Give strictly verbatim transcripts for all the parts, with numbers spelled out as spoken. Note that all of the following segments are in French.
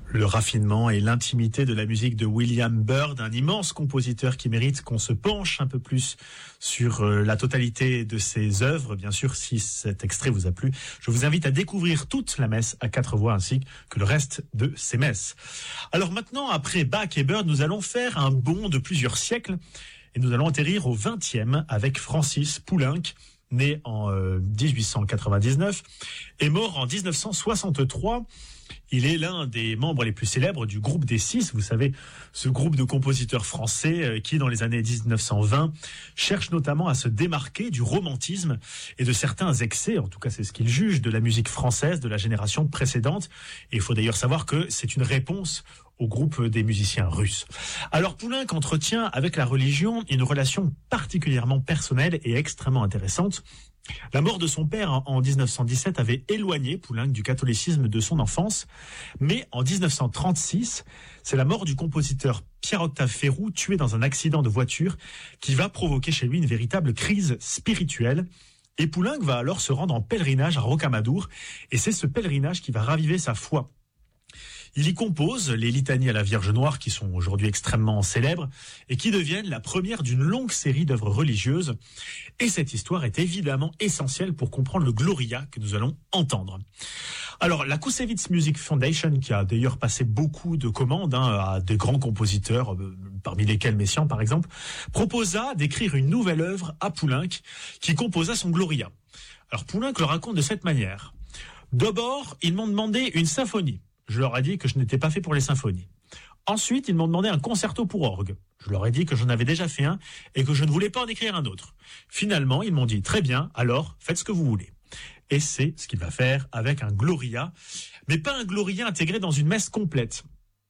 Le raffinement et l'intimité de la musique de William Byrd, un immense compositeur qui mérite qu'on se penche un peu plus sur la totalité de ses œuvres. Bien sûr, si cet extrait vous a plu, je vous invite à découvrir toute la messe à quatre voix ainsi que le reste de ses messes. Alors maintenant, après Bach et Byrd, nous allons faire un bond de plusieurs siècles et nous allons atterrir au vingtième avec Francis Poulenc, né en euh, dix-huit cent quatre-vingt-dix-neuf et mort en dix-neuf cent soixante-trois. Il est l'un des membres les plus célèbres du groupe des Six, vous savez, ce groupe de compositeurs français qui, dans les années dix-neuf cent vingt, cherche notamment à se démarquer du romantisme et de certains excès, en tout cas c'est ce qu'il juge, de la musique française de la génération précédente. Et il faut d'ailleurs savoir que c'est une réponse au groupe des musiciens russes. Alors Poulenc entretient avec la religion une relation particulièrement personnelle et extrêmement intéressante. La mort de son père en dix-neuf cent dix-sept avait éloigné Poulenc du catholicisme de son enfance, mais en dix-neuf cent trente-six, c'est la mort du compositeur Pierre-Octave Ferroux, tué dans un accident de voiture, qui va provoquer chez lui une véritable crise spirituelle. Et Poulenc va alors se rendre en pèlerinage à Rocamadour, et c'est ce pèlerinage qui va raviver sa foi. Il y compose les litanies à la Vierge Noire qui sont aujourd'hui extrêmement célèbres et qui deviennent la première d'une longue série d'œuvres religieuses. Et cette histoire est évidemment essentielle pour comprendre le Gloria que nous allons entendre. Alors, la Koussevitzs Music Foundation, qui a d'ailleurs passé beaucoup de commandes hein, à des grands compositeurs, euh, parmi lesquels Messiaen par exemple, proposa d'écrire une nouvelle œuvre à Poulenc qui composa son Gloria. Alors Poulenc le raconte de cette manière. D'abord, ils m'ont demandé une symphonie. Je leur ai dit que je n'étais pas fait pour les symphonies. Ensuite, ils m'ont demandé un concerto pour orgue. Je leur ai dit que j'en avais déjà fait un et que je ne voulais pas en écrire un autre. Finalement, ils m'ont dit, très bien, alors faites ce que vous voulez. Et c'est ce qu'il va faire avec un Gloria, mais pas un Gloria intégré dans une messe complète.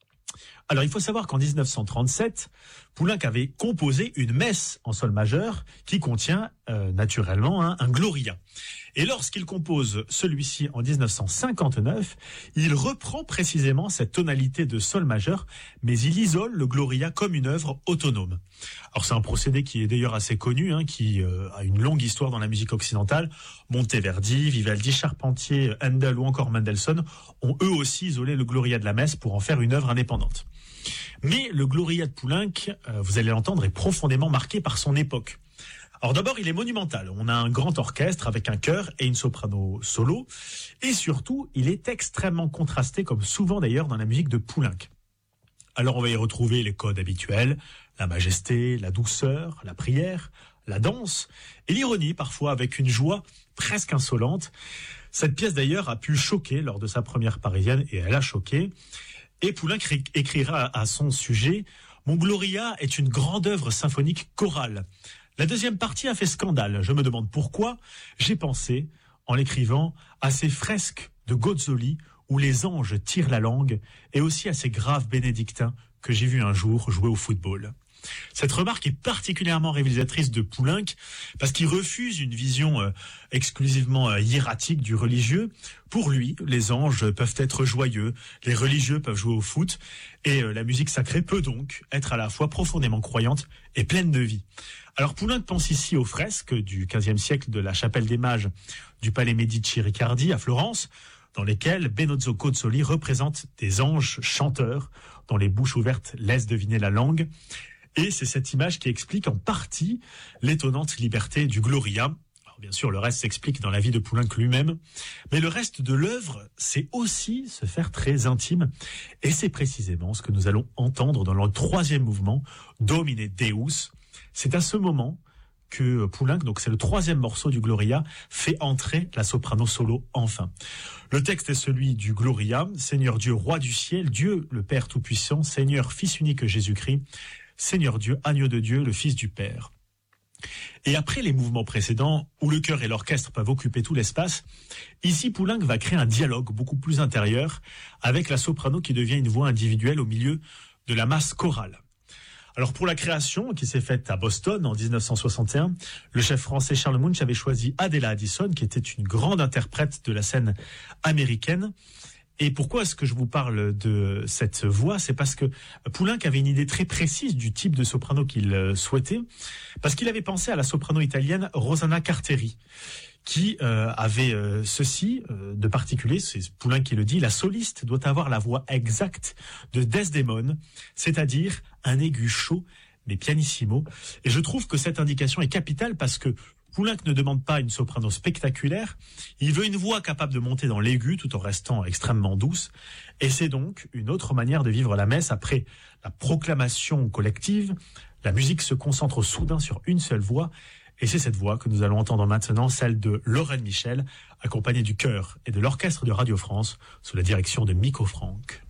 Alors, il faut savoir qu'en dix-neuf cent trente-sept, Poulenc avait composé une messe en sol majeur qui contient euh, naturellement hein, un Gloria. Et lorsqu'il compose celui-ci en dix-neuf cent cinquante-neuf, il reprend précisément cette tonalité de sol majeur, mais il isole le Gloria comme une œuvre autonome. Alors c'est un procédé qui est d'ailleurs assez connu, hein, qui euh, a une longue histoire dans la musique occidentale. Monteverdi, Vivaldi, Charpentier, Handel ou encore Mendelssohn ont eux aussi isolé le Gloria de la messe pour en faire une œuvre indépendante. Mais le Gloria de Poulenc, euh, vous allez l'entendre, est profondément marqué par son époque. Alors d'abord, il est monumental. On a un grand orchestre avec un chœur et une soprano solo. Et surtout, il est extrêmement contrasté, comme souvent d'ailleurs dans la musique de Poulenc. Alors on va y retrouver les codes habituels, la majesté, la douceur, la prière, la danse et l'ironie parfois avec une joie presque insolente. Cette pièce d'ailleurs a pu choquer lors de sa première parisienne et elle a choqué. Et Poulenc écrira à son sujet « Mon Gloria est une grande œuvre symphonique chorale. La deuxième partie a fait scandale. Je me demande pourquoi. J'ai pensé, en l'écrivant, à ces fresques de Gozzoli où les anges tirent la langue et aussi à ces graves bénédictins que j'ai vus un jour jouer au football. » Cette remarque est particulièrement révélatrice de Poulenc parce qu'il refuse une vision euh, exclusivement euh, hiératique du religieux. Pour lui, les anges peuvent être joyeux, les religieux peuvent jouer au foot et euh, la musique sacrée peut donc être à la fois profondément croyante et pleine de vie. Alors Poulenc pense ici aux fresques du quinzième siècle de la chapelle des mages du palais Medici-Riccardi à Florence, dans lesquels Benozzo Gozzoli représente des anges chanteurs dont les bouches ouvertes laissent deviner la langue. Et c'est cette image qui explique en partie l'étonnante liberté du Gloria. Alors bien sûr, le reste s'explique dans la vie de Poulenc lui-même, mais le reste de l'œuvre, c'est aussi se faire très intime. Et c'est précisément ce que nous allons entendre dans le troisième mouvement, Domine Deus. C'est à ce moment que Poulenc, donc c'est le troisième morceau du Gloria, fait entrer la soprano solo enfin. Le texte est celui du Gloria, Seigneur Dieu, roi du ciel, Dieu le Père Tout-Puissant, Seigneur Fils unique Jésus-Christ, Seigneur Dieu, agneau de Dieu, le Fils du Père. Et après les mouvements précédents, où le chœur et l'orchestre peuvent occuper tout l'espace, ici Poulenc va créer un dialogue beaucoup plus intérieur avec la soprano qui devient une voix individuelle au milieu de la masse chorale. Alors pour la création, qui s'est faite à Boston en dix-neuf cent soixante et un, le chef français Charles Munch avait choisi Adela Addison, qui était une grande interprète de la scène américaine. Et pourquoi est-ce que je vous parle de cette voix? C'est parce que Poulenc avait une idée très précise du type de soprano qu'il souhaitait, parce qu'il avait pensé à la soprano italienne Rosanna Carteri, qui euh, avait euh, ceci euh, de particulier, c'est Poulenc qui le dit, la soliste doit avoir la voix exacte de Desdémone, c'est-à-dire un aigu chaud mais pianissimo. Et je trouve que cette indication est capitale parce que Poulenc ne demande pas une soprano spectaculaire, il veut une voix capable de monter dans l'aigu tout en restant extrêmement douce. Et c'est donc une autre manière de vivre la messe après la proclamation collective. La musique se concentre soudain sur une seule voix. Et c'est cette voix que nous allons entendre maintenant, celle de Lorraine Michel, accompagnée du chœur et de l'orchestre de Radio France, sous la direction de Miko Franck.